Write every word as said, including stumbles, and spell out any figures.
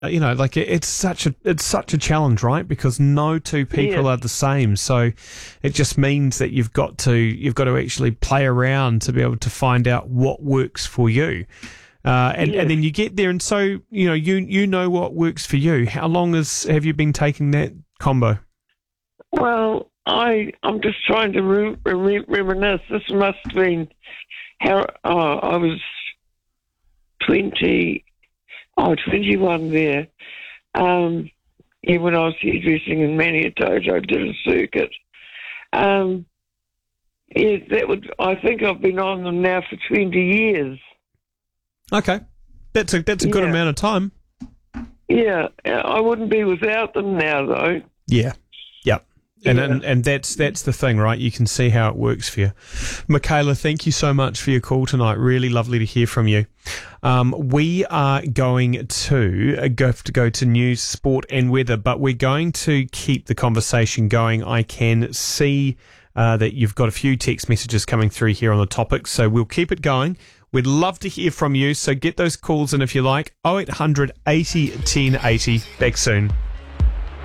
uh, you know, like it, it's such a it's such a challenge, right? Because no two people Yeah. are the same. So it just means that you've got to you've got to actually play around to be able to find out what works for you. Uh, and, Yes. and then you get there, and so you know you you know what works for you. How long has have you been taking that combo? Well, I I'm just trying to re- re- reminisce. This must have been how oh, I was twenty, oh, twenty-one there. Um, yeah, when I was hairdressing in Maniatoto, I did a circuit. Um, yeah, that would. I think I've been on them now for twenty years. Okay, that's a that's a good Yeah. amount of time. Yeah, I wouldn't be without them now, though. Yeah, yep. And, Yeah. and and that's that's the thing, right? You can see how it works for you. Michaela, thank you so much for your call tonight. Really lovely to hear from you. Um, we are going to uh, go to go to news, sport, and weather, but we're going to keep the conversation going. I can see uh, that you've got a few text messages coming through here on the topic, so we'll keep it going. We'd love to hear from you, so get those calls in if you like. oh eight hundred eighty ten eighty. Back soon.